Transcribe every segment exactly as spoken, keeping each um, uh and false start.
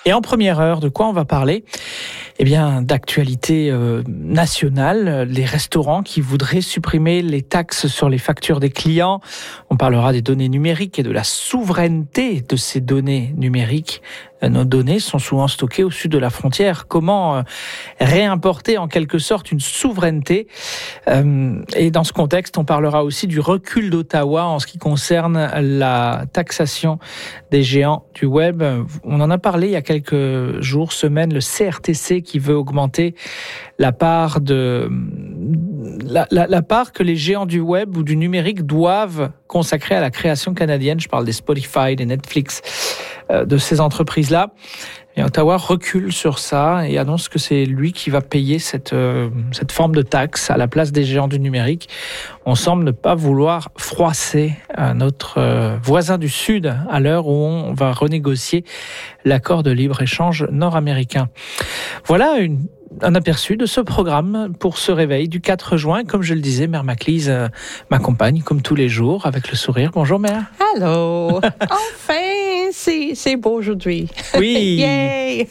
Et en première heure, de quoi on va parler ? Eh bien, d'actualité euh, nationale, les restaurants qui voudraient supprimer les taxes sur les factures des clients. On parlera des données numériques et de la souveraineté de ces données numériques. Nos données sont souvent stockées au sud de la frontière. Comment euh, réimporter en quelque sorte une souveraineté ? euh, Et dans ce contexte, on parlera aussi du recul d'Ottawa en ce qui concerne la taxation des géants du web. On en a parlé il y a quelques jours, semaines, le C R T C qui veut augmenter la part de la, la, la part que les géants du web ou du numérique doivent consacrer à la création canadienne. Je parle des Spotify, des Netflix, euh, de ces entreprises-là. Et Ottawa recule sur ça et annonce que c'est lui qui va payer cette, euh, cette forme de taxe à la place des géants du numérique. On semble ne pas vouloir froisser euh, notre euh, voisin du Sud à l'heure où on va renégocier l'accord de libre-échange nord-américain. Voilà une un aperçu de ce programme pour ce réveil du quatre juin. Comme je le disais, Mère Maclise euh, m'accompagne comme tous les jours avec le sourire. Bonjour Mère. Allô. Enfin, c'est, c'est beau aujourd'hui. Oui. Yay.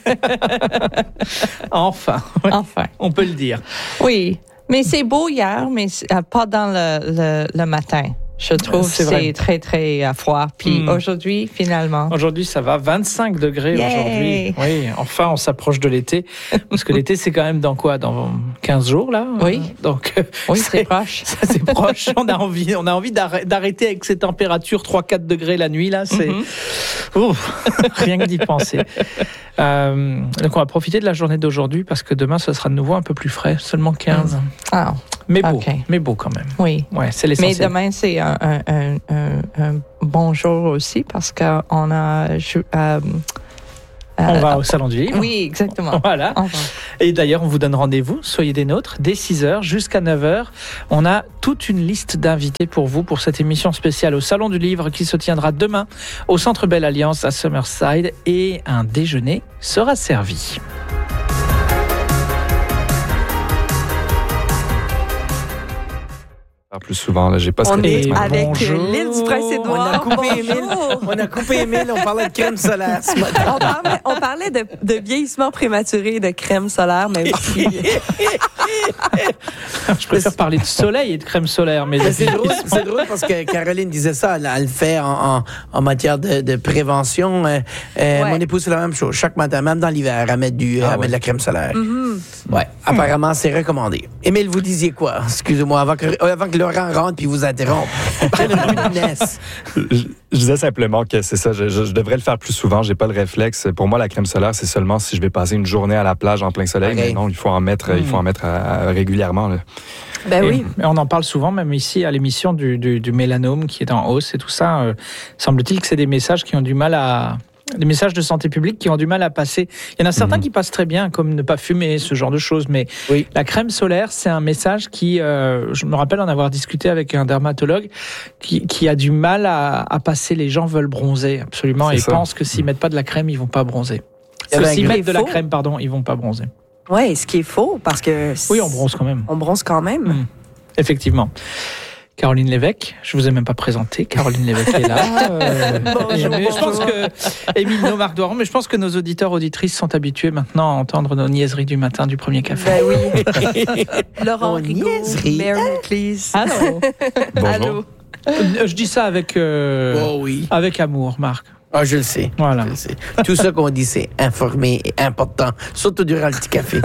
Enfin. Enfin. On peut le dire. Oui, mais c'est beau hier, mais pas dans le, le, le matin. Je trouve c'est que vrai. c'est très, très à froid. Puis Mm. aujourd'hui, finalement. Aujourd'hui, ça va, vingt-cinq degrés Yay. aujourd'hui. Oui, enfin, on s'approche de l'été. Parce que l'été, c'est quand même dans quoi ? Dans quinze jours, là ? Oui. Donc, Oui, c'est proche. Ça, c'est proche. On a envie, on a envie d'arr- d'arrêter avec ces températures trois à quatre degrés la nuit, là. C'est... Mm-hmm. Ouf, rien que d'y penser. Euh, donc, on va profiter de la journée d'aujourd'hui parce que demain, ce sera de nouveau un peu plus frais, seulement quinze. Mm. Ah, mais beau, okay. mais beau quand même. Oui. Ouais, c'est l'essentiel. Mais demain, c'est un, un, un, un, un bon jour aussi parce qu'on a... Euh, on euh, va au Salon du Livre. Oui, exactement. Voilà. Et d'ailleurs, on vous donne rendez-vous. Soyez des nôtres dès six heures jusqu'à neuf heures. On a toute une liste d'invités pour vous pour cette émission spéciale au Salon du Livre qui se tiendra demain au Centre Belle Alliance à Summerside et un déjeuner sera servi. Plus souvent, là, j'ai pas ce On est réflexe. avec Bonjour. l'île du Prince-Édouard. On a coupé Émile. On a coupé Émile, on parlait de crème solaire ce matin. On parlait, on parlait de, de vieillissement prématuré, de crème solaire, mais aussi... Je préfère parler de soleil et de crème solaire. Mais, mais c'est, drôle, c'est drôle parce que Caroline disait ça, elle, elle le fait en, en, en matière de, de prévention. Euh, euh, ouais. Mon épouse, c'est la même chose. Chaque matin, même dans l'hiver, elle met, du, ah, elle met ouais. de la crème solaire. Mm-hmm. Ouais, apparemment, c'est recommandé. Émile, vous disiez quoi? Excusez-moi, avant que, avant que Laurent rentre puis vous interrompe. Quelle rudesse! Je, je disais simplement que c'est ça, je, je, je devrais le faire plus souvent, j'ai pas le réflexe. Pour moi, la crème solaire, c'est seulement si je vais passer une journée à la plage en plein soleil, okay. Mais non, il faut en mettre, mmh. il faut en mettre à, à, régulièrement. Là. Ben et, oui. Et on en parle souvent, même ici à l'émission du, du, du mélanome qui est en hausse et tout ça. Euh, semble-t-il que c'est des messages qui ont du mal à... Des messages de santé publique qui ont du mal à passer. Il y en a certains mmh. qui passent très bien, comme ne pas fumer, ce genre de choses. Mais oui. La crème solaire, c'est un message qui, euh, je me rappelle en avoir discuté avec un dermatologue, qui, qui a du mal à, à passer. Les gens veulent bronzer, absolument, c'est et ça. Pensent que s'ils mmh. mettent pas de la crème, ils vont pas bronzer. Que s'ils mettent de la crème, pardon, ils vont pas bronzer. Oui, ce qui est faux, parce que... Oui, on bronze quand même. On bronze quand même. Mmh. Effectivement. Caroline Lévesque, je vous ai même pas présenté. Caroline Lévesque est là. Euh, bonjour, et, bonjour. Je pense que Émile Nomarc Doiron, mais je pense que nos auditeurs auditrices sont habitués maintenant à entendre nos niaiseries du matin du premier café. Ben oui. Laurent Rigaud, Mary Maclise. Allô. Bonjour. Allô. Je dis ça avec euh, oh oui. avec amour, Marc. Ah, je le sais. Voilà. Je le sais. Tout ça qu'on dit, c'est informé et important, surtout durant le petit café.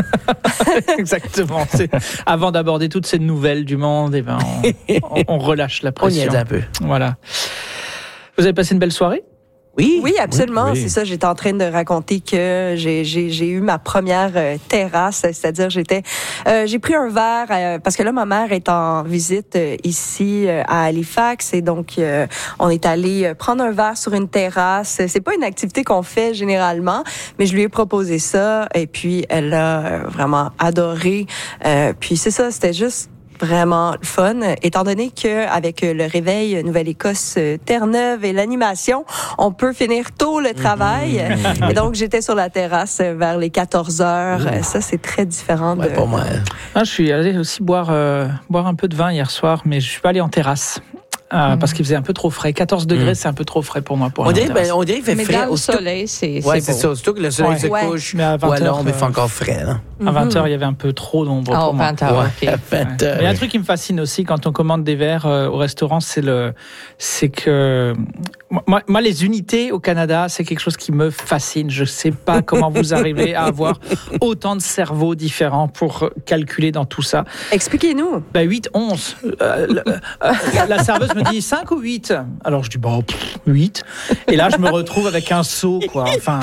Exactement. C'est, avant d'aborder toutes ces nouvelles du monde, eh ben, on, on, on relâche la pression. On y aide un peu. Voilà. Vous avez passé une belle soirée? Oui, oui, absolument. Oui. C'est ça, j'étais en train de raconter que j'ai, j'ai, j'ai eu ma première euh, terrasse, c'est-à-dire j'étais, euh, j'ai pris un verre euh, parce que là ma mère est en visite euh, ici euh, à Halifax et donc euh, on est allé euh, prendre un verre sur une terrasse. C'est pas une activité qu'on fait généralement, mais je lui ai proposé ça et puis elle a euh, vraiment adoré. Euh, puis c'est ça, c'était juste vraiment fun, étant donné qu'avec le réveil Nouvelle-Écosse Terre-Neuve et l'animation, on peut finir tôt le travail. Mmh. Et donc, j'étais sur la terrasse vers les quatorze heures. Mmh. Ça, c'est très différent. Ouais, de... pour moi. Ah, je suis allé aussi boire, euh, boire un peu de vin hier soir, mais je suis pas allé en terrasse. euh, mmh. parce qu'il faisait un peu trop frais. quatorze degrés, mmh. c'est un peu trop frais pour moi. Pour on, dirait, ben, on dirait qu'il fait mais frais. Mais dans le soleil, c'est, c'est ouais, beau. c'est ça. Surtout que le soleil ouais. se ouais. couche, mais à vingt ou à l'ombre, euh, il fait encore frais. Là. À vingt heures, il y avait un peu trop d'ombre oh, pour moi. vingt heures, ouais. okay. vingt heures. Mais il y a un truc qui me fascine aussi quand on commande des verres euh, au restaurant, c'est, le, c'est que... Moi, moi, les unités au Canada, c'est quelque chose qui me fascine. Je ne sais pas comment vous arrivez à avoir autant de cerveaux différents pour calculer dans tout ça. Expliquez-nous. Ben huit, onze. Euh, la, la serveuse me dit cinq ou huit. Alors je dis, bon, pff, huit. Et là, je me retrouve avec un seau, quoi. Enfin...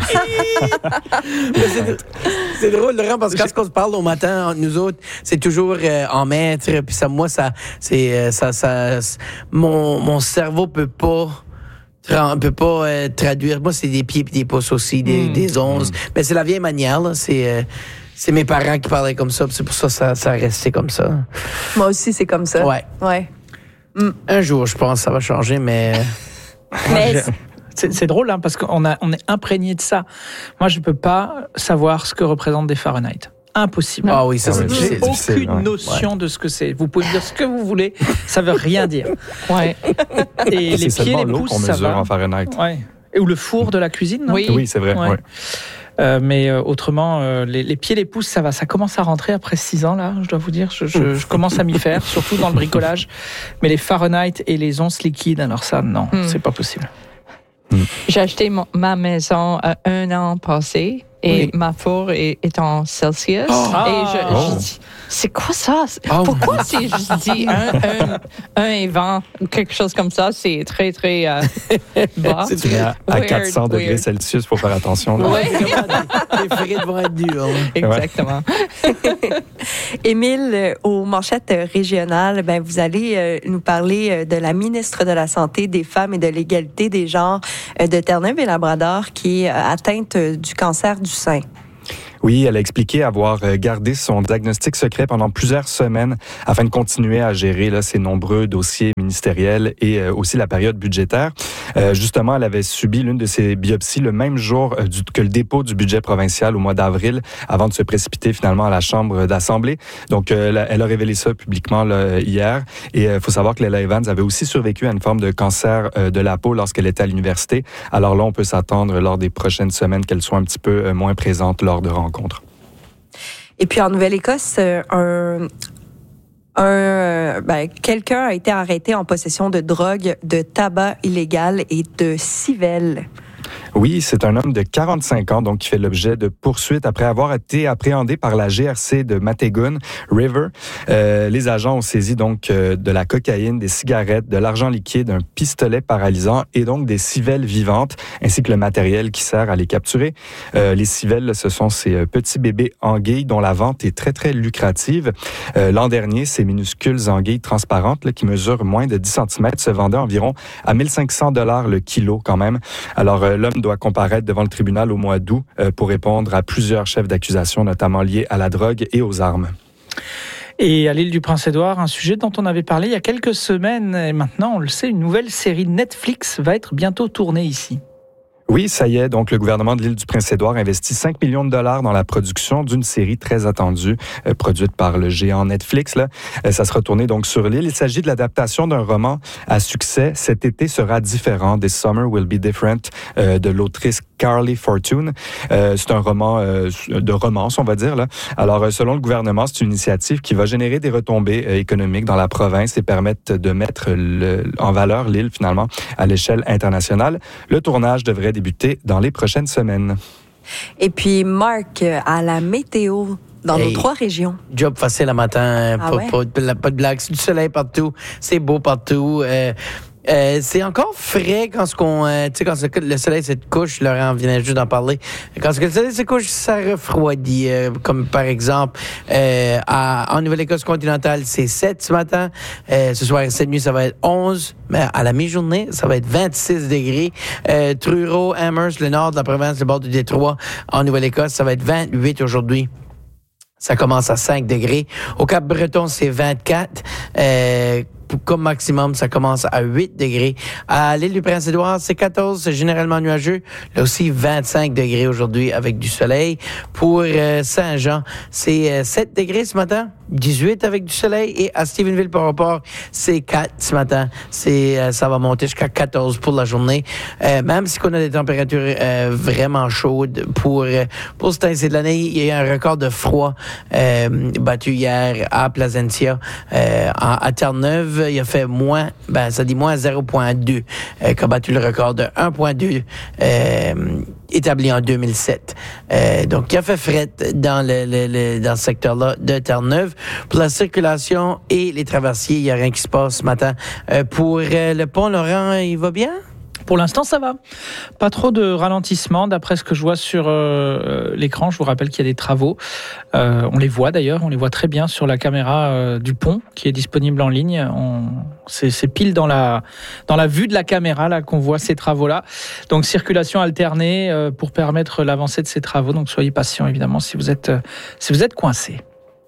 c'est, c'est drôle, Laurent, parce que quand on se parle au matin, entre nous autres, c'est toujours euh, en mètres. Puis ça, moi, ça, c'est, ça, ça, mon, mon cerveau peut pas... On peut pas euh, traduire. Moi, c'est des pieds et des pouces aussi, des, mmh. des onces. Mais mmh. ben, c'est la vieille manière, là. C'est, euh, c'est mes parents qui parlaient comme ça. C'est pour ça que ça, ça a resté comme ça. Moi aussi, c'est comme ça. Ouais. ouais. Mmh. Un jour, je pense que ça va changer, mais... mais... C'est, c'est drôle, hein, parce qu'on a, on est imprégné de ça. Moi, je peux pas savoir ce que représentent des Fahrenheit. Impossible. Ah oui, ça, c'est J'ai aucune difficile, ouais. notion ouais. de ce que c'est. Vous pouvez dire ce que vous voulez, ça veut rien dire. Ouais. Et c'est les pieds, les pouces, qu'on ça mesure va. En Fahrenheit. Ouais. Et ou le four de la cuisine, non? Oui, oui c'est vrai. Ouais. Ouais. Euh, mais euh, autrement, euh, les, les pieds, les pouces, ça va. Ça commence à rentrer après six ans, là, je dois vous dire. Je, je, je commence à m'y faire, surtout dans le bricolage. Mais les Fahrenheit et les onces liquides, alors ça, non, mm. c'est pas possible. Mm. J'ai acheté mon, ma maison euh, un an passé. Et oui. ma four est, est en Celsius. Oh. Et je, oh. je dis, c'est quoi ça? Oh. Pourquoi c'est juste dit un, un, un et vingt ou quelque chose comme ça? C'est très, très euh, bas. C'est très à, à quatre cents weird. Degrés Celsius, pour faire attention. Là. Ouais. Les frites vont être durs. Exactement. Émile, aux manchettes régionales, ben, vous allez euh, nous parler de la ministre de la Santé, des Femmes et de l'égalité des genres euh, de Terre-Neuve et Labrador qui est euh, atteinte du cancer du sein. Oui, elle a expliqué avoir gardé son diagnostic secret pendant plusieurs semaines afin de continuer à gérer là, ses nombreux dossiers ministériels et euh, aussi la période budgétaire. Euh, justement, elle avait subi l'une de ses biopsies le même jour euh, du, que le dépôt du budget provincial au mois d'avril, avant de se précipiter finalement à la Chambre d'Assemblée. Donc, euh, elle a révélé ça publiquement là, hier. Et il euh, faut savoir que Leila Evans avait aussi survécu à une forme de cancer euh, de la peau lorsqu'elle était à l'université. Alors là, on peut s'attendre lors des prochaines semaines qu'elle soit un petit peu euh, moins présente lors de rencontres. Et puis en Nouvelle-Écosse, un, un, ben, quelqu'un a été arrêté en possession de drogue, de tabac illégal et de civelle. Oui, c'est un homme de quarante-cinq ans donc qui fait l'objet de poursuites après avoir été appréhendé par la G R C de Mategun River. Euh, les agents ont saisi donc euh, de la cocaïne, des cigarettes, de l'argent liquide, un pistolet paralysant et donc des civelles vivantes, ainsi que le matériel qui sert à les capturer. Euh, les civelles, ce sont ces petits bébés anguilles dont la vente est très très lucrative. Euh, l'an dernier, ces minuscules anguilles transparentes là, qui mesurent moins de dix centimètres se vendaient environ à mille cinq cents dollars le kilo quand même. Alors euh, l'homme doit comparaître devant le tribunal au mois d'août euh, pour répondre à plusieurs chefs d'accusation, notamment liés à la drogue et aux armes. Et à l'île du Prince-Édouard, un sujet dont on avait parlé il y a quelques semaines, et maintenant on le sait, une nouvelle série Netflix va être bientôt tournée ici. Oui, ça y est. Donc, le gouvernement de l'île du Prince-Édouard investit cinq millions de dollars dans la production d'une série très attendue, euh, produite par le géant Netflix. Là. Euh, ça sera tourné donc sur l'île. Il s'agit de l'adaptation d'un roman à succès. Cet été sera différent. This Summer Will Be Different, euh, de l'autrice Carly Fortune. Euh, c'est un roman euh, de romance, on va dire. Là. Alors, euh, selon le gouvernement, c'est une initiative qui va générer des retombées euh, économiques dans la province et permettre de mettre le, en valeur l'île, finalement, à l'échelle internationale. Le tournage devrait débuter dans les prochaines semaines. Et puis, Marc, à la météo dans hey, nos trois régions. Job facile le matin, ah pas, ouais? pas, pas, pas de blague. C'est du soleil partout, c'est beau partout. Euh, Euh, c'est encore frais quand ce qu'on, euh, tu sais, quand le soleil se couche, Laurent vient juste d'en parler. Quand le soleil se couche, ça refroidit. Euh, comme par exemple, euh, à, en Nouvelle-Écosse continentale, c'est sept ce matin. Euh, ce soir, cette nuit, ça va être onze. Mais à la mi-journée, ça va être vingt-six degrés. Euh, Truro, Amherst, le nord de la province, le bord du Détroit, en Nouvelle-Écosse, ça va être vingt-huit aujourd'hui. Ça commence à cinq degrés. Au Cap-Breton, c'est vingt-quatre. Euh, Comme maximum, ça commence à huit degrés. À l'île du Prince-Édouard, c'est quatorze, c'est généralement nuageux. Là aussi, vingt-cinq degrés aujourd'hui avec du soleil. Pour euh, Saint-Jean, c'est euh, sept degrés ce matin. dix-huit avec du soleil. Et à Stephenville, par rapport, c'est quatre ce matin. C'est, euh, ça va monter jusqu'à quatorze pour la journée. Euh, même si on a des températures euh, vraiment chaudes pour, euh, pour ce temps-ci de l'année, il y a eu un record de froid euh, battu hier à Placentia. Euh, à, à Terre-Neuve, il a fait moins, ben, ça dit moins zéro virgule deux, euh, qui a battu le record de un virgule deux euh, établi en deux mille sept. Euh, donc, il a fait fret dans le, le, le dans ce secteur-là de Terre-Neuve. Pour la circulation et les traversiers, il n'y a rien qui se passe ce matin. Euh, pour euh, le pont Laurent, il va bien? Pour l'instant, ça va. Pas trop de ralentissement, d'après ce que je vois sur euh, l'écran. Je vous rappelle qu'il y a des travaux. Euh, on les voit d'ailleurs, on les voit très bien sur la caméra euh, du pont qui est disponible en ligne. On, c'est, c'est pile dans la, dans la vue de la caméra là, qu'on voit ces travaux-là. Donc, circulation alternée euh, pour permettre l'avancée de ces travaux. Donc, soyez patients, évidemment, si vous êtes, euh, si vous êtes coincés.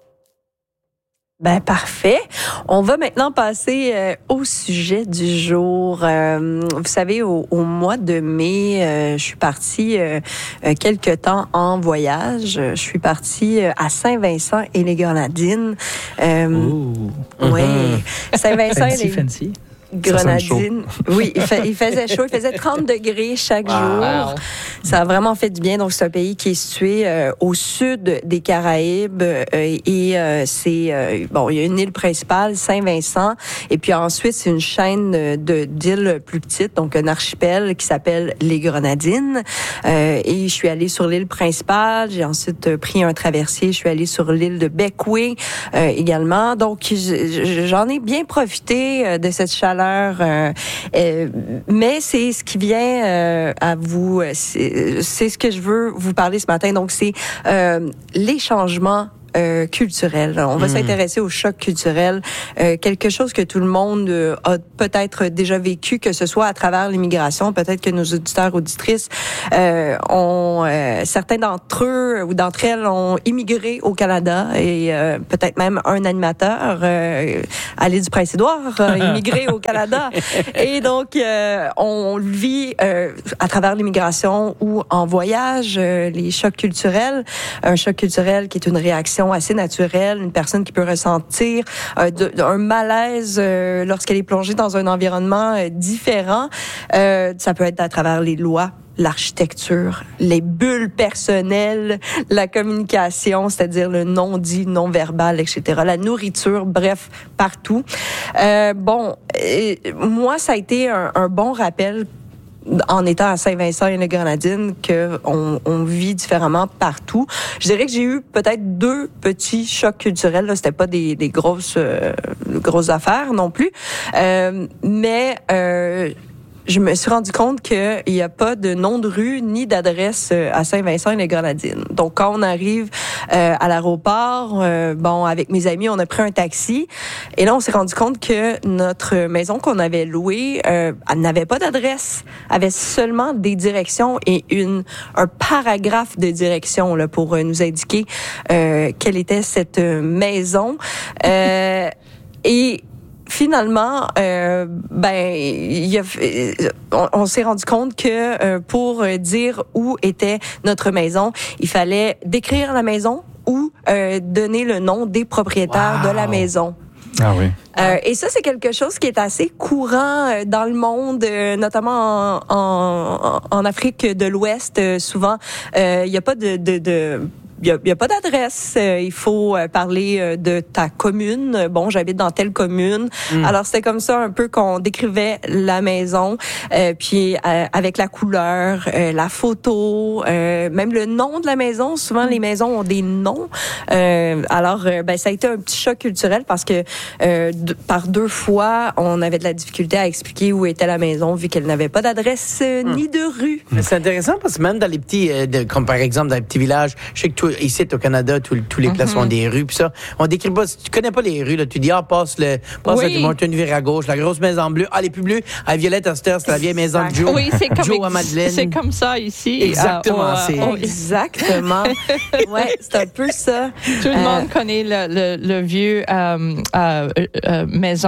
Ben parfait. On va maintenant passer euh, au sujet du jour. Euh, vous savez, au, au mois de mai, euh, je suis partie euh, euh, quelque temps en voyage. Je suis partie euh, à Saint-Vincent et les Grenadines. Euh, Ouh. Oui, Saint-Vincent fancy, et les fancy. Grenadines. Oui, il, fait, il faisait chaud. Il faisait trente degrés chaque wow. jour. Ça a vraiment fait du bien. Donc, c'est un pays qui est situé euh, au sud des Caraïbes euh, et euh, c'est euh, bon. Il y a une île principale, Saint-Vincent, et puis ensuite c'est une chaîne de d'îles plus petites, donc un archipel qui s'appelle les Grenadines. Euh, et je suis allée sur l'île principale. J'ai ensuite pris un traversier. Je suis allée sur l'île de Bequia euh, également. Donc, j'en ai bien profité de cette chaleur. Euh, euh, mais c'est ce qui vient euh, à vous, c'est, c'est ce que je veux vous parler ce matin. Donc, c'est euh, les changements Euh, culturel. On va mmh. s'intéresser au choc culturel, euh, quelque chose que tout le monde euh, a peut-être déjà vécu, que ce soit à travers l'immigration. Peut-être que nos auditeurs, auditrices, euh, ont euh, certains d'entre eux ou d'entre elles ont immigré au Canada et euh, peut-être même un animateur euh, à l'île du Prince-Édouard a immigré au Canada. Et donc, euh, on vit euh, à travers l'immigration ou en voyage euh, les chocs culturels. Un choc culturel qui est une réaction assez naturelle, une personne qui peut ressentir euh, de, de, un malaise euh, lorsqu'elle est plongée dans un environnement euh, différent. Euh, ça peut être à travers les lois, l'architecture, les bulles personnelles, la communication, c'est-à-dire le non-dit, non-verbal, et cetera. La nourriture, bref, partout. Euh, bon, et, moi, ça a été un, un bon rappel en étant à Saint-Vincent et les Grenadines, qu'on on vit différemment partout. Je dirais que j'ai eu peut-être deux petits chocs culturels. Là, c'était pas des, des grosses, euh, grosses affaires non plus, euh, mais euh, je me suis rendu compte qu'il n'y a pas de nom de rue ni d'adresse à Saint-Vincent et les Grenadines. Donc, quand on arrive euh, à l'aéroport, euh, bon, avec mes amis, on a pris un taxi. Et là, on s'est rendu compte que notre maison qu'on avait louée, euh, elle n'avait pas d'adresse, avait seulement des directions et une un paragraphe de direction là pour euh, nous indiquer euh, quelle était cette maison. Euh, et Finalement, euh, ben, il a, on, on s'est rendu compte que euh, pour dire où était notre maison, il fallait décrire la maison ou euh, donner le nom des propriétaires wow. de la maison. Ah oui. Euh, et ça, c'est quelque chose qui est assez courant euh, dans le monde, euh, notamment en, en, en Afrique de l'Ouest. Euh, souvent, euh, il n'y a pas de... de, de Il n'y a, a pas d'adresse. Euh, il faut euh, parler euh, de ta commune. Bon, j'habite dans telle commune. Mm. Alors, c'était comme ça un peu qu'on décrivait la maison. Euh, puis, euh, avec la couleur, euh, la photo, euh, même le nom de la maison. Souvent, mm. les maisons ont des noms. Euh, alors, euh, ben, ça a été un petit choc culturel parce que euh, de, par deux fois, on avait de la difficulté à expliquer où était la maison vu qu'elle n'avait pas d'adresse euh, mm. ni de rue. Mm. C'est intéressant parce que même dans les petits, euh, de, comme par exemple dans les petits villages, je sais que tout, ici au Canada, tous les places mm-hmm. ont des rues, puis ça, on décrit pas, si tu connais pas les rues, là, tu dis, ah, passe le, passe oui. le Martin vire à gauche, la grosse maison bleue, ah, les plus bleus, à Violette Aster, c'est la vieille maison de Joe. Oui, c'est comme, Joe à Madeleine. C'est comme ça ici. Exactement. Ah, c'est... oh, exactement. Ouais, c'est un peu ça. Tout le euh... monde connaît le, le, le vieux, euh, euh, euh, maison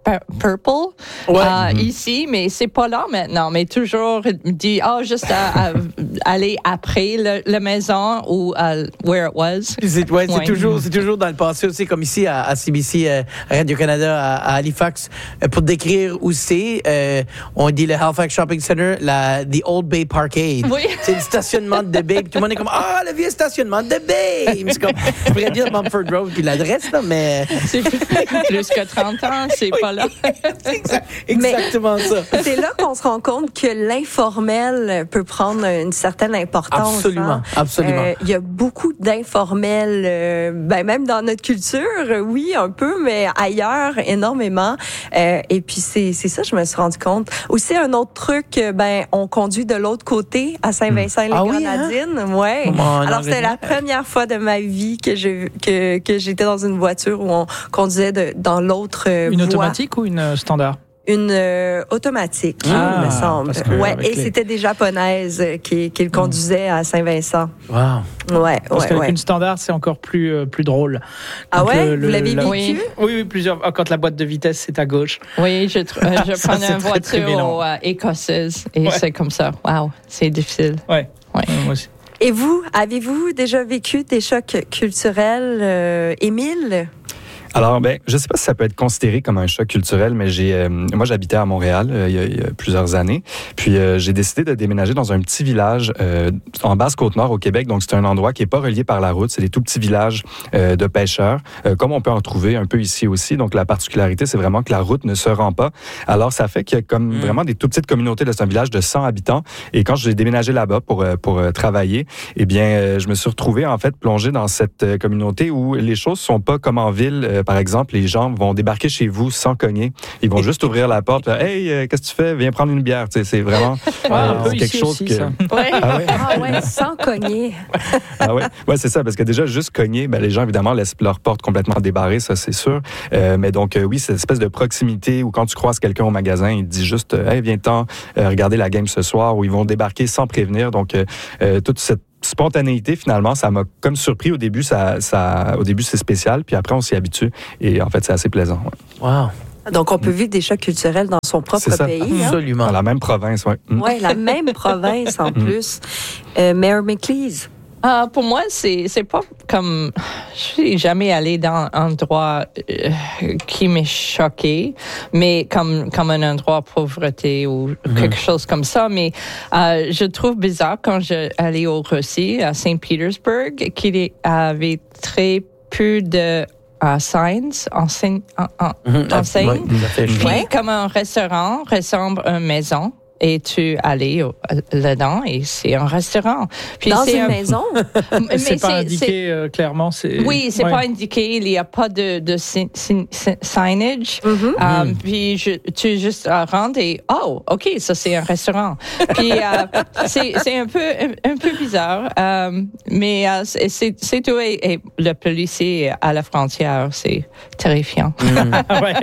purple Ouais. euh, Mm-hmm. ici, mais c'est pas là maintenant. Mais toujours dit, oh, juste à, à aller après le, la maison ou uh, where it was. C'est, ouais, c'est, Ouais. toujours, c'est toujours dans le passé aussi, comme ici à, à C B C, euh, Radio-Canada, à, à Halifax. Euh, pour décrire où c'est, euh, on dit le Halifax Shopping Center, la, the Old Bay Parkade. Oui. C'est le stationnement de Bay. Puis tout le monde est comme, ah, le vieux stationnement de Bay. C'est comme, je pourrais dire Mumford Road puis l'adresse, là, mais. C'est plus que trente ans, c'est pas là. C'est exact- exactement ça. C'est là qu'on se rend compte que l'informel peut prendre une certaine importance. Absolument, hein. absolument. Euh, Il y a beaucoup d'informels, euh, ben même dans notre culture, euh, oui, un peu, mais ailleurs, énormément. Euh, et puis, c'est, c'est ça, je me suis rendu compte. Aussi, un autre truc, euh, ben, on conduit de l'autre côté, à Saint-Vincent-les-Grenadines. Ah oui, hein? Ouais. Comment en Alors, c'était la Angleterre? première fois de ma vie que, je, que, que j'étais dans une voiture où on conduisait de, dans l'autre euh, Une voie. automatique ou une euh, standard? Une euh, automatique, Ah, il me semble. parce que Ouais, avec et les- c'était des Japonaises euh, qui, qui le conduisaient à Saint-Vincent. Wow. Ouais, Parce ouais, qu'avec ouais. une standard, c'est encore plus, euh, plus drôle. Ah Quand ouais? le- Vous le- l'avez la- vécu? Oui. Oui, oui, plusieurs. ah, Quand la boîte de vitesse est à gauche. Oui, je, tr- euh, je Ça, prenais c'est une très, très voiture mêlant. aux, euh, écossaises et Ouais. c'est comme ça. Wow, c'est difficile. Ouais. Ouais. Euh, moi aussi. Et vous, avez-vous déjà vécu des chocs culturels, euh, Émile? Alors, ben, je sais pas si ça peut être considéré comme un choc culturel, mais j'ai, euh, moi, j'habitais à Montréal euh, il, y a, il y a plusieurs années. Puis, euh, j'ai décidé de déménager dans un petit village euh, en Basse-Côte-Nord au Québec. Donc, c'est un endroit qui est pas relié par la route. C'est des tout petits villages euh, de pêcheurs, euh, comme on peut en trouver un peu ici aussi. Donc, la particularité, c'est vraiment que la route ne se rend pas. Alors, ça fait qu'il y a comme Mm. vraiment des tout petites communautés. Là, c'est un village de cent habitants. Et quand j'ai déménagé là-bas pour euh, pour euh, travailler, eh bien, euh, je me suis retrouvé en fait plongé dans cette euh, communauté où les choses sont pas comme en ville. Euh, par exemple, les gens vont débarquer chez vous sans cogner. Ils vont juste ouvrir la porte. Faire, hey, euh, qu'est-ce que tu fais? Viens prendre une bière. Tu sais, c'est vraiment Ouais, un peu c'est quelque ici chose aussi, que. ça. Ouais. Ah ouais. Ah ouais, sans cogner. Ah ouais, ouais, c'est ça, parce que déjà juste cogner, ben les gens évidemment laissent leur porte complètement débarrée, ça c'est sûr. Euh, mais donc euh, oui, cette espèce de proximité où quand tu croises quelqu'un au magasin, il te dit juste, euh, hey, viens-t'en euh, regarder la game ce soir, où ils vont débarquer sans prévenir. Donc euh, euh, toute cette spontanéité, finalement, ça m'a comme surpris au début. Ça, ça, au début, c'est spécial, puis après, on s'y habitue. Et en fait, c'est assez plaisant. Ouais. Wow. Donc, on peut vivre des chocs culturels dans son propre C'est ça. pays. Hein? Absolument. Dans la même province, oui. Mm. Oui, la même province en plus. Euh, Mayor McLeese. Euh, pour moi, c'est c'est pas comme je suis jamais allée dans un endroit euh, qui m'a choqué, mais comme comme un endroit pauvreté ou quelque chose comme ça. Mais euh, je trouve bizarre quand je allais au Russie à Saint-Pétersbourg qu'il y avait très peu de uh, signs enseignes en, en, Mhm. enseignes. Ouais, tout à fait. Puis Ouais. comme un restaurant ressemble à une maison. Et tu allais au- là-dedans et c'est un restaurant. Puis Dans c'est une un- maison. mais C'est pas c'est- indiqué euh, clairement. C'est... oui, c'est Ouais. pas indiqué. Il n'y a pas de, de si- si- si- signage. Mhm. Euh, Puis je, tu juste euh, rentres et oh, ok, ça c'est un restaurant. Puis euh, c'est c'est un peu un, un peu bizarre, euh, mais euh, c'est c'est c'est tout. Et, et le policier à la frontière, c'est terrifiant. Ah ouais.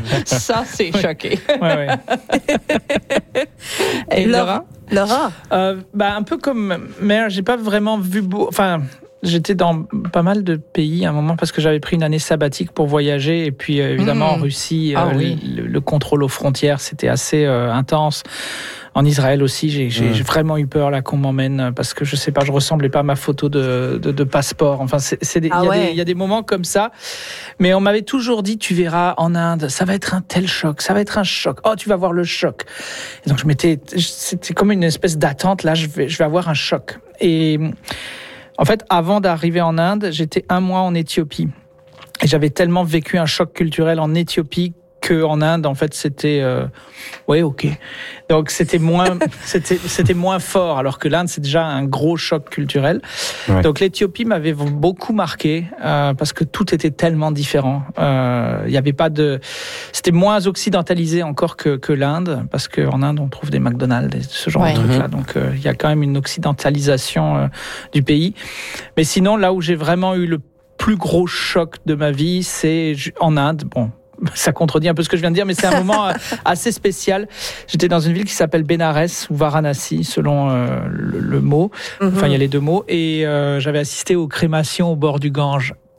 Ça c'est choqué. Ouais, ouais. Et Laurent? Laurent. Euh, bah, un peu comme mère, j'ai pas vraiment vu beau. Enfin, j'étais dans pas mal de pays à un moment parce que j'avais pris une année sabbatique pour voyager et puis euh, évidemment Mmh. en Russie, Ah euh, oui. le, le contrôle aux frontières c'était assez euh, intense. En Israël aussi, j'ai, j'ai, Mmh. j'ai vraiment eu peur là qu'on m'emmène parce que je sais pas, je ressemblais pas à ma photo de, de, de passeport. Enfin, c'est, c'est des, il Ah y a ouais. des, il y a des moments comme ça. Mais on m'avait toujours dit, tu verras en Inde, ça va être un tel choc, ça va être un choc. Oh, tu vas voir le choc. Et donc je m'étais, c'était comme une espèce d'attente. Là, je vais, je vais avoir un choc. Et en fait, avant d'arriver en Inde, j'étais un mois en Éthiopie. Et j'avais tellement vécu un choc culturel en Éthiopie qu'en Inde, en fait, c'était... Euh, ouais, ok. Donc, c'était moins, c'était, c'était moins fort, alors que l'Inde, c'est déjà un gros choc culturel. Ouais. Donc, l'Éthiopie m'avait beaucoup marqué, euh, parce que tout était tellement différent. Euh, il y avait pas de... C'était moins occidentalisé encore que, que l'Inde, parce qu'en Inde, on trouve des McDonald's, et ce genre Ouais. de trucs-là. Donc, euh, il y a quand même une occidentalisation euh, du pays. Mais sinon, là où j'ai vraiment eu le plus gros choc de ma vie, c'est en Inde. Bon, ça contredit un peu ce que je viens de dire, mais c'est un moment euh, assez spécial. J'étais dans une ville qui s'appelle Bénarès ou Varanasi, selon euh, le, le mot. Mhm. Enfin, il y a les deux mots. Et euh, j'avais assisté aux crémations au bord du Gange.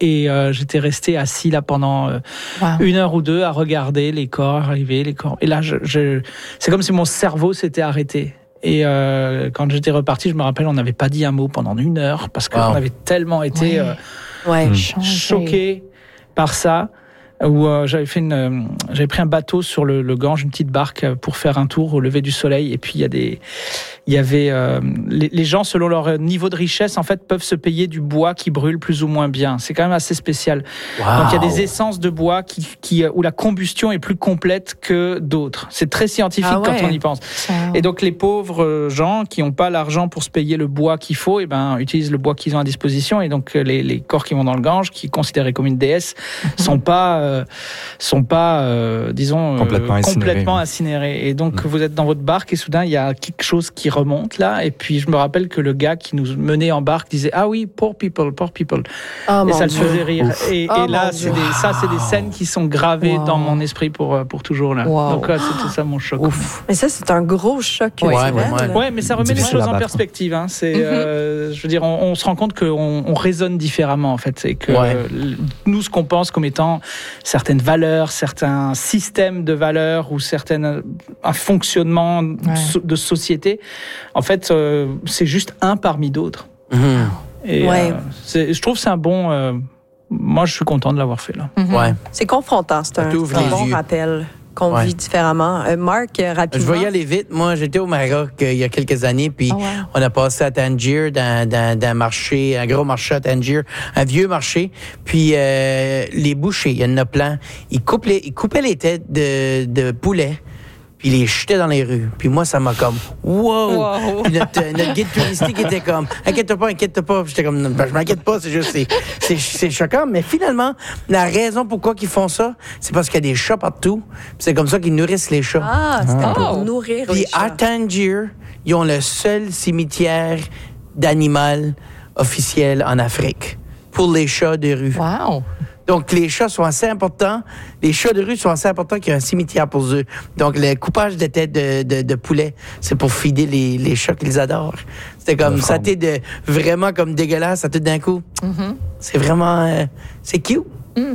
et euh, j'étais resté assis là pendant euh, wow. une heure ou deux à regarder les corps arriver, les corps. Et là, je, je, c'est comme si mon cerveau s'était arrêté. Et euh, quand j'étais reparti, je me rappelle, on n'avait pas dit un mot pendant une heure parce qu'on wow. avait tellement été ouais. Euh, ouais. choqués par ça. Où euh, j'avais fait une, euh, j'avais pris un bateau sur le, le Gange, une petite barque pour faire un tour au lever du soleil. Et puis il y a des, il y avait euh, les, les gens selon leur niveau de richesse en fait peuvent se payer du bois qui brûle plus ou moins bien. C'est quand même assez spécial. Wow. Donc il y a des essences de bois qui, qui où la combustion est plus complète que d'autres. C'est très scientifique ah ouais. quand on y pense. Ça... Et donc les pauvres gens qui n'ont pas l'argent pour se payer le bois qu'il faut, et ben utilisent le bois qu'ils ont à disposition. Et donc les, les corps qui vont dans le Gange, qui est considéré comme une déesse, mm-hmm. sont pas euh, sont pas, euh, disons, complètement, euh, incinérés, complètement incinérés. Et donc, mmh. vous êtes dans votre barque et soudain, il y a quelque chose qui remonte là. Et puis, je me rappelle que le gars qui nous menait en barque disait « Ah oui, poor people, poor people oh ». Et ça Dieu. le faisait rire. Et, oh et là, c'est des, ça, c'est des scènes qui sont gravées wow. dans mon esprit pour, pour toujours. Là. Wow. Donc, c'était ça mon choc. Ouf. Mais ça, c'est un gros choc. Ouais, ouais, ouais. ouais mais ça remet les choses en perspective. Hein. C'est, mm-hmm. euh, je veux dire, on, on se rend compte qu'on on raisonne différemment, en fait. Et que ouais. euh, nous, ce qu'on pense comme étant certaines valeurs, certains systèmes de valeurs ou certains, un fonctionnement ouais. de société, en fait, euh, c'est juste un parmi d'autres. Mmh. Et ouais. euh, c'est, je trouve que c'est un bon... Euh, moi, je suis content de l'avoir fait, là. Mmh. Ouais. C'est confrontant, c'est un, c'est un bon yeux. rappel qu'on ouais. vit différemment. Euh, Marc, euh, rapidement... Je vais y aller vite. Moi, j'étais au Maroc euh, il y a quelques années, puis oh, wow. on a passé à Tangier, dans, dans, dans un marché, un gros marché à Tangier, un vieux marché. Puis euh, les bouchers, il y en a plein, ils, coupent les, ils coupaient les têtes de, de poulet, puis les jetaient dans les rues. Puis moi, ça m'a comme, wow! wow. Puis notre, notre guide touristique était comme, inquiète-toi pas, inquiète-toi pas. Puis j'étais comme, ben, je m'inquiète pas, c'est juste, c'est, c'est, c'est choquant. Mais finalement, la raison pourquoi ils font ça, c'est parce qu'il y a des chats partout. Puis c'est comme ça qu'ils nourrissent les chats. Ah, c'était ah. pour nourrir puis les chats. Puis à Tangier, ils ont le seul cimetière d'animal officiel en Afrique pour les chats de rue. Wow! Donc, les chats sont assez importants. Les chats de rue sont assez importants qu'il y ait un cimetière pour eux. Donc, le coupage de tête de, de, de poulet, c'est pour feeder les, les chats qu'ils adorent. C'était comme, ça t'est de, vraiment comme dégueulasse à tout d'un coup. Mm-hmm. C'est vraiment, euh, c'est cute. Mm.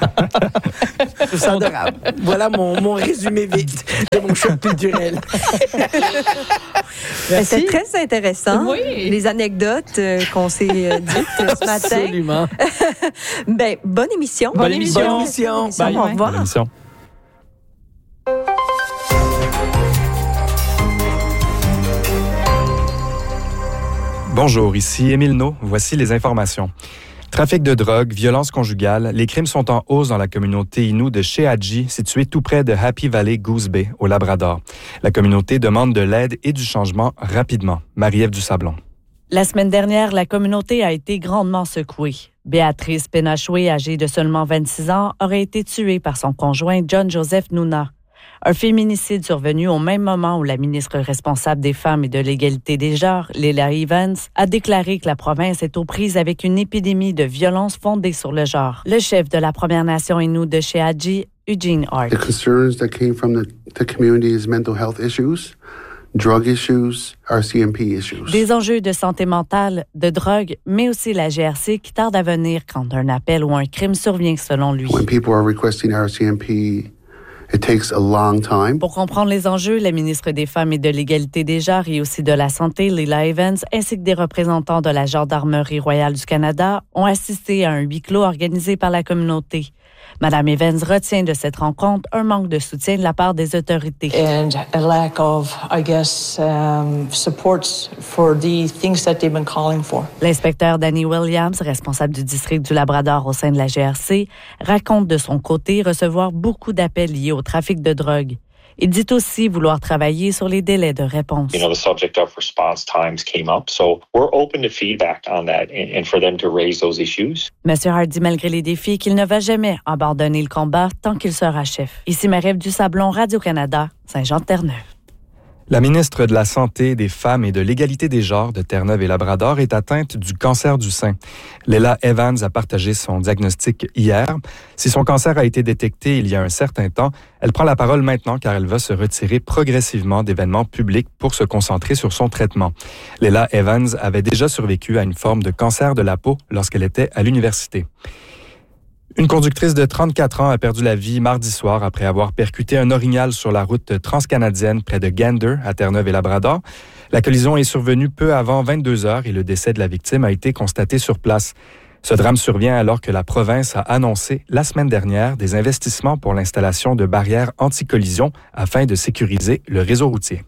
Je trouve ça adorable. Voilà mon, mon résumé vite de mon choc culturel. C'est très intéressant. Oui. Les anecdotes euh, qu'on s'est euh, dites euh, ce matin. Absolument. ben, bonne émission. Bonne, bonne émission. Bonne émission. Bonne émission. Bye. Au revoir. Bonne émission. Bonjour, ici Émile Naud. Voici les informations. Trafic de drogue, violence conjugale, les crimes sont en hausse dans la communauté Innu de Sheadji, située tout près de Happy Valley Goose Bay, au Labrador. La communauté demande de l'aide et du changement rapidement. Marie-Ève Dusablon. La semaine dernière, la communauté a été grandement secouée. Béatrice Penachoué, âgée de seulement vingt-six ans, aurait été tuée par son conjoint John Joseph Nouna. Un féminicide survenu au même moment où la ministre responsable des Femmes et de l'égalité des genres, Leila Evans, a déclaré que la province est aux prises avec une épidémie de violence fondée sur le genre. Le chef de la Première Nation Innu de Sheadji, Eugene Hart. The concerns that came from the, the community is mental health issues, drug issues, R C M P issues. Des enjeux de santé mentale, de drogue, mais aussi la G R C qui tarde à venir quand un appel ou un crime survient selon lui. When people are requesting R C M P, it takes a long time. Pour comprendre les enjeux, la ministre des Femmes et de l'égalité des genres et aussi de la Santé, Leila Evans, ainsi que des représentants de la Gendarmerie royale du Canada ont assisté à un huis clos organisé par la communauté. Madame Evans retient de cette rencontre un manque de soutien de la part des autorités. And a lack of, I guess, um, supports for the things that they've been calling for. L'inspecteur Danny Williams, responsable du district du Labrador au sein de la G R C, raconte de son côté recevoir beaucoup d'appels liés au trafic de drogue. Il dit aussi vouloir travailler sur les délais de réponse. You know, the subject of response times came up, so we're open to feedback on that and, and for them to raise those issues. Monsieur Hart dit malgré les défis qu'il ne va jamais abandonner le combat tant qu'il sera chef. Ici Marie-Ève Dusablon, Radio-Canada, Saint-Jean-de-Terre-Neuve. La ministre de la Santé, des Femmes et de l'Égalité des genres de Terre-Neuve et Labrador est atteinte du cancer du sein. Leila Evans a partagé son diagnostic hier. Si son cancer a été détecté il y a un certain temps, elle prend la parole maintenant car elle va se retirer progressivement d'événements publics pour se concentrer sur son traitement. Leila Evans avait déjà survécu à une forme de cancer de la peau lorsqu'elle était à l'université. Une conductrice de trente-quatre ans a perdu la vie mardi soir après avoir percuté un orignal sur la route transcanadienne près de Gander, à Terre-Neuve et Labrador. La collision est survenue peu avant vingt-deux heures et le décès de la victime a été constaté sur place. Ce drame survient alors que la province a annoncé la semaine dernière des investissements pour l'installation de barrières anti-collision afin de sécuriser le réseau routier.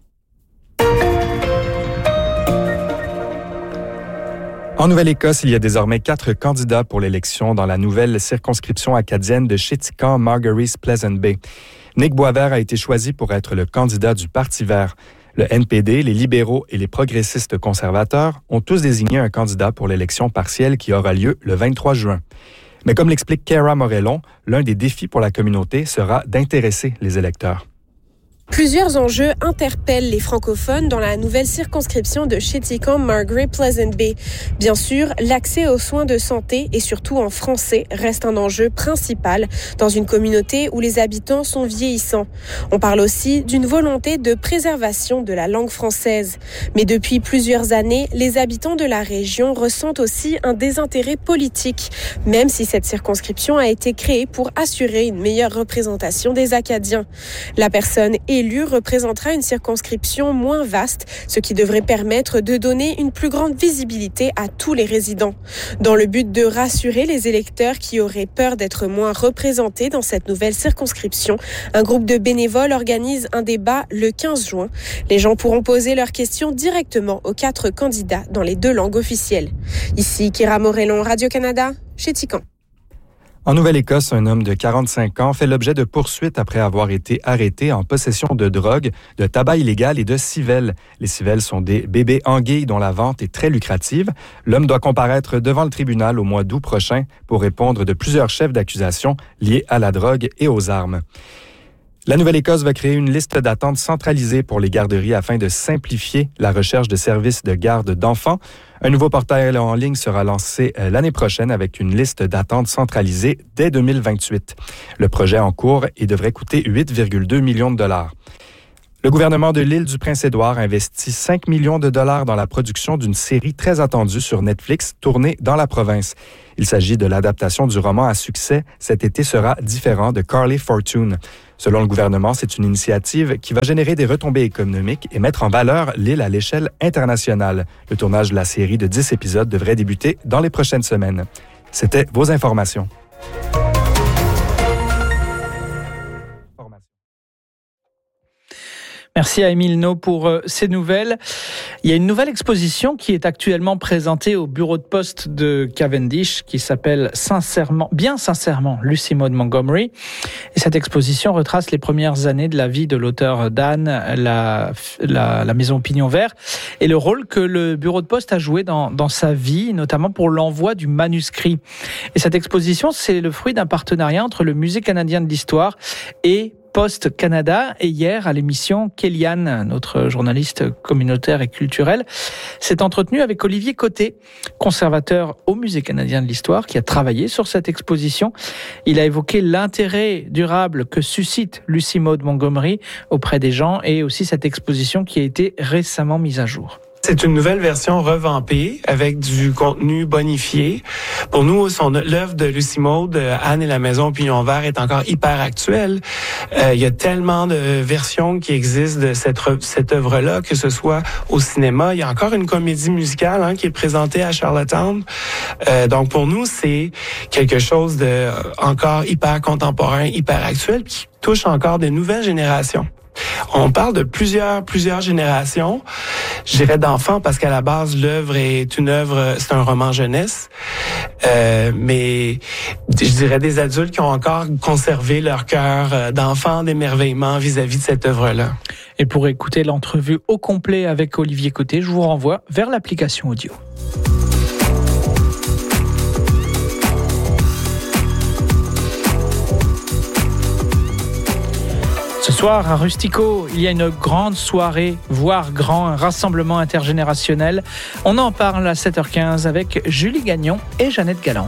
En Nouvelle-Écosse, il y a désormais quatre candidats pour l'élection dans la nouvelle circonscription acadienne de Chéticamp-Margaries-Pleasant Bay. Nick Boisvert a été choisi pour être le candidat du Parti vert. Le N P D, les libéraux et les progressistes conservateurs ont tous désigné un candidat pour l'élection partielle qui aura lieu le vingt-trois juin. Mais comme l'explique Cara Morellon, l'un des défis pour la communauté sera d'intéresser les électeurs. Plusieurs enjeux interpellent les francophones dans la nouvelle circonscription de Chéticamp-Margaries-Pleasant Bay. Bien sûr, l'accès aux soins de santé et surtout en français reste un enjeu principal dans une communauté où les habitants sont vieillissants. On parle aussi d'une volonté de préservation de la langue française. Mais depuis plusieurs années, les habitants de la région ressentent aussi un désintérêt politique, même si cette circonscription a été créée pour assurer une meilleure représentation des Acadiens. La personne est élu représentera une circonscription moins vaste, ce qui devrait permettre de donner une plus grande visibilité à tous les résidents. Dans le but de rassurer les électeurs qui auraient peur d'être moins représentés dans cette nouvelle circonscription, un groupe de bénévoles organise un débat le quinze juin. Les gens pourront poser leurs questions directement aux quatre candidats dans les deux langues officielles. Ici, Kira Morellon, Radio-Canada, Chéticamp. En Nouvelle-Écosse, un homme de quarante-cinq ans fait l'objet de poursuites après avoir été arrêté en possession de drogue, de tabac illégal et de civelles. Les civelles sont des bébés anguilles dont la vente est très lucrative. L'homme doit comparaître devant le tribunal au mois d'août prochain pour répondre de plusieurs chefs d'accusation liés à la drogue et aux armes. La Nouvelle-Écosse va créer une liste d'attente centralisée pour les garderies afin de simplifier la recherche de services de garde d'enfants. Un nouveau portail en ligne sera lancé l'année prochaine avec une liste d'attente centralisée dès deux mille vingt-huit. Le projet en cours et devrait coûter huit virgule deux millions de dollars. Le gouvernement de l'île du Prince-Édouard investit cinq millions de dollars dans la production d'une série très attendue sur Netflix tournée dans la province. Il s'agit de l'adaptation du roman à succès « Cet été sera différent » de Carly Fortune. Selon le gouvernement, c'est une initiative qui va générer des retombées économiques et mettre en valeur l'île à l'échelle internationale. Le tournage de la série de dix épisodes devrait débuter dans les prochaines semaines. C'était vos informations. Merci à Émile No pour euh, ces nouvelles. Il y a une nouvelle exposition qui est actuellement présentée au bureau de poste de Cavendish qui s'appelle sincèrement, bien sincèrement, Lucy Maud Montgomery. Et cette exposition retrace les premières années de la vie de l'auteur d'Anne, la, la, la maison Pignon Vert, et le rôle que le bureau de poste a joué dans, dans sa vie, notamment pour l'envoi du manuscrit. Et cette exposition, c'est le fruit d'un partenariat entre le Musée canadien de l'histoire et Post Canada. Et hier, à l'émission, Kéliane, notre journaliste communautaire et culturel, s'est entretenu avec Olivier Côté, conservateur au Musée canadien de l'histoire, qui a travaillé sur cette exposition. Il a évoqué l'intérêt durable que suscite Lucy Maud Montgomery auprès des gens et aussi cette exposition qui a été récemment mise à jour. C'est une nouvelle version revampée avec du contenu bonifié. Pour nous, son l'œuvre de Lucy Maud, Anne et la maison Pignon Vert est encore hyper actuelle. Euh, il y a tellement de versions qui existent de cette cette œuvre-là, que ce soit au cinéma. Il y a encore une comédie musicale hein, qui est présentée à Charlottetown. Euh, donc pour nous, c'est quelque chose de encore hyper contemporain, hyper actuel, qui touche encore de nouvelles générations. On parle de plusieurs plusieurs générations, je dirais d'enfants parce qu'à la base l'œuvre est une œuvre, c'est un roman jeunesse, euh, mais je dirais des adultes qui ont encore conservé leur cœur d'enfant d'émerveillement vis-à-vis de cette œuvre-là. Et pour écouter l'entrevue au complet avec Olivier Côté, je vous renvoie vers l'application audio. Ce soir, à Rustico, il y a une grande soirée, voire grand, un rassemblement intergénérationnel. On en parle à sept heures quinze avec Julie Gagnon et Jeannette Galland.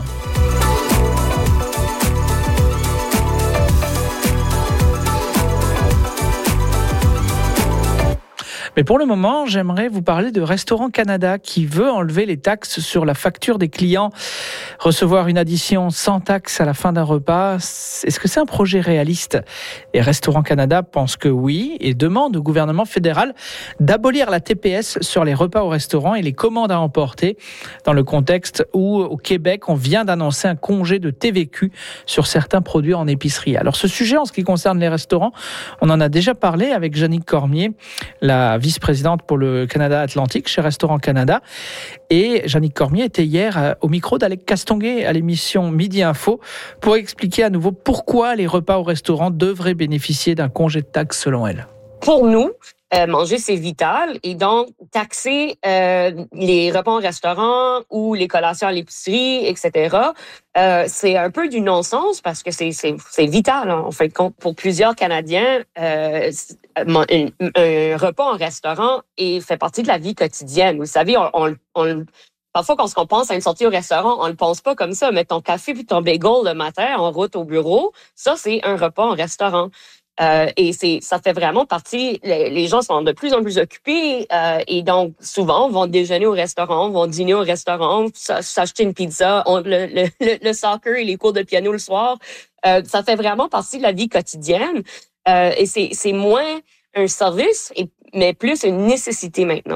Mais pour le moment, j'aimerais vous parler de Restaurant Canada qui veut enlever les taxes sur la facture des clients. Recevoir une addition sans taxe à la fin d'un repas, est-ce que c'est un projet réaliste ? Et Restaurant Canada pense que oui et demande au gouvernement fédéral d'abolir la T P S sur les repas au restaurant et les commandes à emporter, dans le contexte où, au Québec, on vient d'annoncer un congé de T V Q sur certains produits en épicerie. Alors ce sujet, en ce qui concerne les restaurants, on en a déjà parlé avec Jannick Cormier, la vice-présidente pour le Canada Atlantique chez Restaurant Canada. Et Jannick Cormier était hier au micro d'Alec Castonguay à l'émission Midi Info pour expliquer à nouveau pourquoi les repas au restaurant devraient bénéficier d'un congé de taxe selon elle. Pour nous, euh, manger, c'est vital. Et donc, taxer euh, les repas au restaurant ou les collations à l'épicerie, et cetera, euh, c'est un peu du non-sens parce que c'est, c'est, c'est vital, hein, en fin de compte. Pour plusieurs Canadiens, euh, un, un repas au restaurant et fait partie de la vie quotidienne. Vous savez, on, on, on parfois, quand on pense à une sortie au restaurant, on ne le pense pas comme ça. Mais ton café puis ton bagel le matin en route au bureau, ça, c'est un repas au restaurant. Euh, et c'est, ça fait vraiment partie, les, les gens sont de plus en plus occupés euh, et donc souvent vont déjeuner au restaurant, vont dîner au restaurant, s'acheter une pizza, on, le, le, le soccer et les cours de piano le soir. Euh, ça fait vraiment partie de la vie quotidienne euh, et c'est, c'est moins un service, et, mais plus une nécessité maintenant.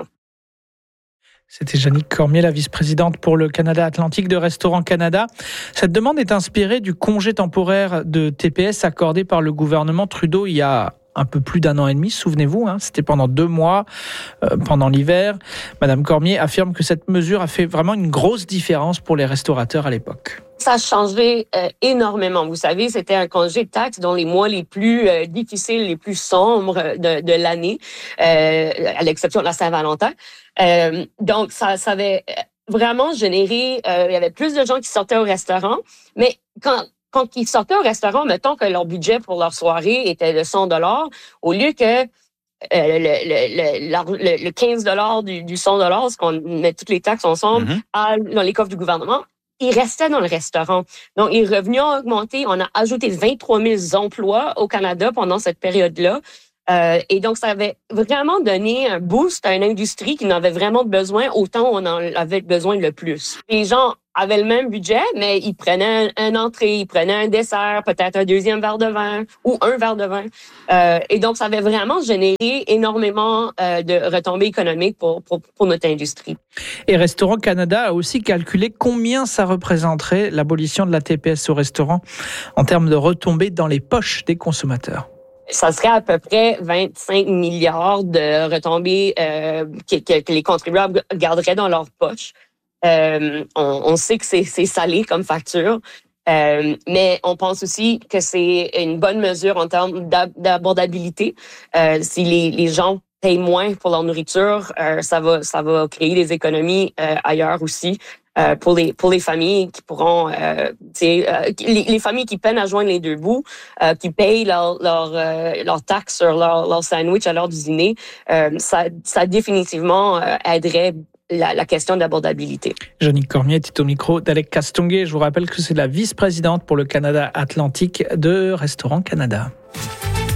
C'était Jannick Cormier, la vice-présidente pour le Canada Atlantique de Restaurant Canada. Cette demande est inspirée du congé temporaire de T P S accordé par le gouvernement Trudeau il y a un peu plus d'un an et demi, souvenez-vous, hein, c'était pendant deux mois, euh, pendant l'hiver. Madame Cormier affirme que cette mesure a fait vraiment une grosse différence pour les restaurateurs à l'époque. Ça a changé euh, énormément. Vous savez, c'était un congé de taxe dans les mois les plus euh, difficiles, les plus sombres de, de l'année, euh, à l'exception de la Saint-Valentin. Euh, donc, ça, ça avait vraiment généré... Euh, il y avait plus de gens qui sortaient au restaurant, mais quand... Quand ils sortaient au restaurant, mettons que leur budget pour leur soirée était de cent dollars, au lieu que euh, le, le, le, le quinze dollars du, du cent dollars, parce qu'on met toutes les taxes ensemble mm-hmm. à, dans les coffres du gouvernement, ils restaient dans le restaurant. Donc, les revenus ont augmenté. On a ajouté vingt-trois mille emplois au Canada pendant cette période-là. Euh, et donc, ça avait vraiment donné un boost à une industrie qui en avait vraiment besoin, autant on en avait besoin le plus. Les gens avaient le même budget, mais ils prenaient un, un entrée, ils prenaient un dessert, peut-être un deuxième verre de vin ou un verre de vin. Euh, et donc, ça avait vraiment généré énormément euh, de retombées économiques pour, pour, pour notre industrie. Et Restaurant Canada a aussi calculé combien ça représenterait l'abolition de la T P S au restaurant en termes de retombées dans les poches des consommateurs. Ça serait à peu près vingt-cinq milliards de retombées euh, que, que, que les contribuables garderaient dans leur poche. Euh, on, on sait que c'est, c'est salé comme facture, euh, mais on pense aussi que c'est une bonne mesure en termes d'abordabilité. Euh, si les, les gens payent moins pour leur nourriture, euh, ça va, ça va créer des économies euh, ailleurs aussi. Euh, pour les pour les familles qui pourront, euh, euh, les, les familles qui peinent à joindre les deux bouts, euh, qui payent leur leur euh, leur taxe sur leur leur sandwich à l'heure du dîner, euh, ça ça définitivement euh, aiderait la, la question de l'abordabilité. Jannick Cormier était au micro d'Alec Castonguay. Je vous rappelle que c'est la vice-présidente pour le Canada Atlantique de Restaurant Canada.